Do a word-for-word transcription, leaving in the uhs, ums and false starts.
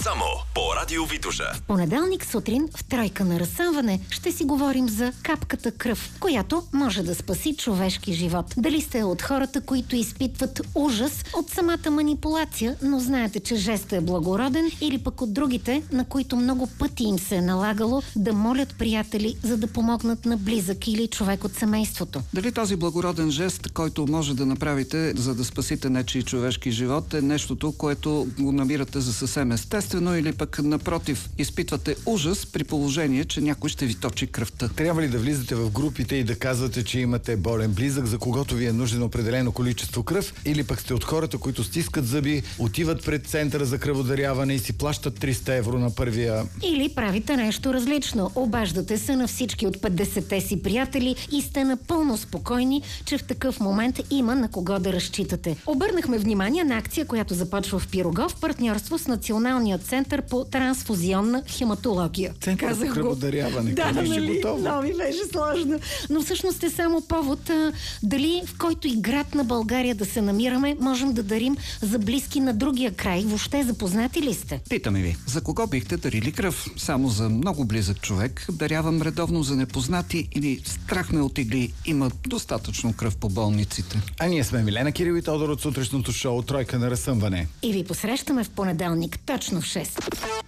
Само по Радио Витоша. Понеделник сутрин в Тройка на разсъмване ще си говорим за капката кръв, която може да спаси човешки живот. Дали сте от хората, които изпитват ужас от самата манипулация, но знаете, че жестът е благороден, или пък от другите, на които много пъти им се е налагало да молят приятели, за да помогнат на близък или човек от семейството. Дали този благороден жест, който може да направите, за да спасите нечий човешки живот, е нещото, което го намирате за съвсем естествено, или пък напротив, изпитвате ужас при положение, че някой ще ви точи кръвта? Трябва ли да влизате в групите и да казвате, че имате болен близък, за когото ви е нужно определено количество кръв, или пък сте от хората, които стискат зъби, отиват пред центъра за кръводаряване и си плащат триста евро на първия? Или правите нещо различно. Обаждате се на всички от петдесетте си приятели и сте напълно спокойни, че в такъв момент има на кого да разчитате. Обърнахме внимание на акция, която започва в Пирогов в партньорство с Националния център по трансфузионна хематология. Център за кръводаряване. Да, нали? Готово. Но ми беше сложно. Но всъщност е само повод а, дали в който и град на България да се намираме, можем да дарим за близки на другия край. Въобще запознати ли сте? Питаме ви, за кого бихте дарили кръв? Само за много близък човек? Дарявам редовно за непознати или страх ме от игли? Има достатъчно кръв по болниците. А ние сме Милена Кирил и Тодор от сутрешното шоу Тройка на разсъмване. И ви посрещаме в понеделник точно в шест.